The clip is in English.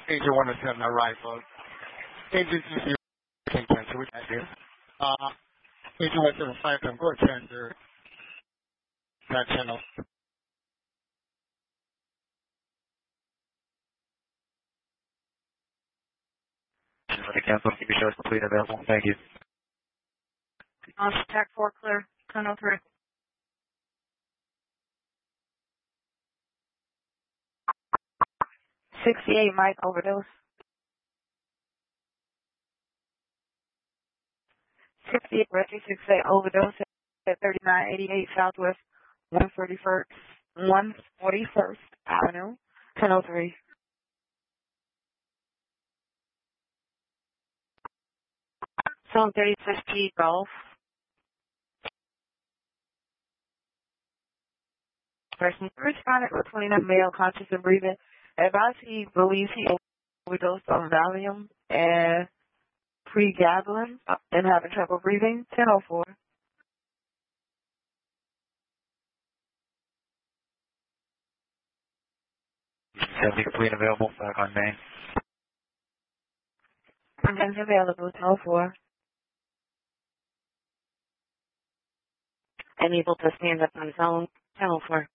Angel 107 arrival. Angel 00 can cancel with that here. Angel 175 can go transfer that channel. For the cancel, keep your shows complete available. Thank you. Tac 4 clear. 1003. '68 Mike overdose. 68 Reggie 68 overdose at 3988 Southwest 141st Avenue, 1003. Zone 36G Golf. Person responded with 29 male conscious and breathing. Advised he believes he overdosed on Valium and pregabalin and having trouble breathing. 1004. Seventy complete available. Back on main. And available. 1004. And able to stand up on his own. 1004.